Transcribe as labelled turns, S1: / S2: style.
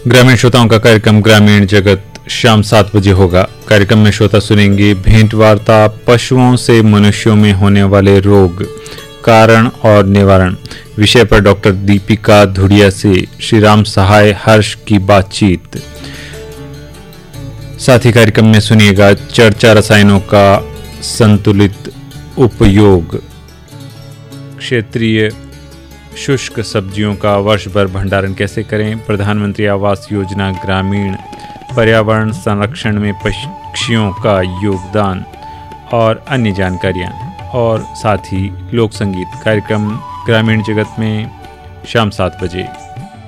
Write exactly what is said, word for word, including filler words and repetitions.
S1: ग्रामीण श्रोताओं का कार्यक्रम ग्रामीण जगत शाम सात बजे होगा। कार्यक्रम में श्रोता सुनेंगे भेंट वार्ता पशुओं से मनुष्यों में होने वाले रोग, कारण और निवारण विषय पर डॉक्टर दीपिका धुड़िया से श्री राम सहाय हर्ष की बातचीत। साथ ही कार्यक्रम में सुनिएगा चर्चा रसायनों का संतुलित उपयोग, क्षेत्रीय शुष्क सब्जियों का वर्ष भर भंडारण कैसे करें, प्रधानमंत्री आवास योजना ग्रामीण, पर्यावरण संरक्षण में पक्षियों का योगदान और अन्य जानकारियां, और साथ ही लोक संगीत। कार्यक्रम ग्रामीण जगत में शाम सात बजे।